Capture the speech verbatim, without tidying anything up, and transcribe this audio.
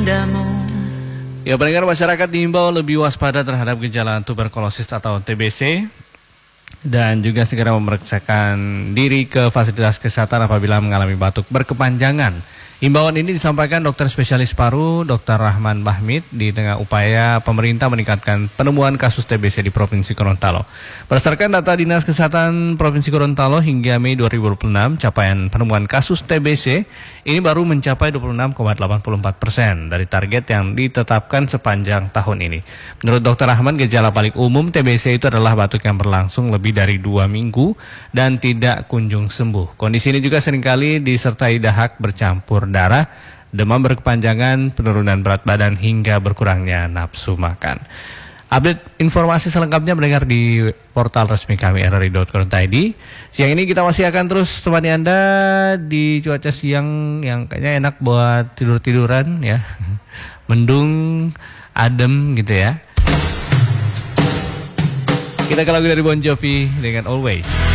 indamu. Ya, pendengar, masyarakat diimbau lebih waspada terhadap gejala tuberkulosis atau T B C dan juga segera memeriksakan diri ke fasilitas kesehatan apabila mengalami batuk berkepanjangan. Himbauan ini disampaikan dokter spesialis paru dokter Rahman Bahmid di tengah upaya pemerintah meningkatkan penemuan kasus T B C di Provinsi Gorontalo. Berdasarkan data Dinas Kesehatan Provinsi Gorontalo hingga Mei dua ribu dua puluh enam, capaian penemuan kasus T B C ini baru mencapai dua puluh enam koma delapan puluh empat persen dari target yang ditetapkan sepanjang tahun ini. Menurut dokter Rahman, gejala paling umum T B C itu adalah batuk yang berlangsung lebih dari dua minggu dan tidak kunjung sembuh. Kondisi ini juga seringkali disertai dahak bercampur darah, demam berkepanjangan, penurunan berat badan hingga berkurangnya nafsu makan. Update informasi selengkapnya mendengar di portal resmi kami r r i dot co dot i d. Siang ini kita masih akan terus temani Anda di cuaca siang yang kayaknya enak buat tidur-tiduran ya. Mendung, adem gitu ya. Kita ke lagu dari Bon Jovi dengan Always.